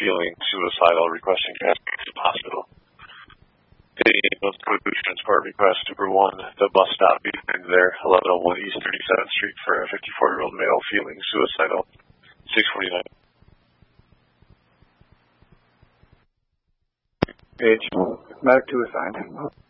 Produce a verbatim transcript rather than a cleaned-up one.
feeling suicidal, requesting transport to the hospital. Most Code transport request number one, the bus stop behind there, eleven oh one East thirty-seventh Street for a fifty-four-year-old male feeling suicidal, six forty-nine. Page, medic two assigned.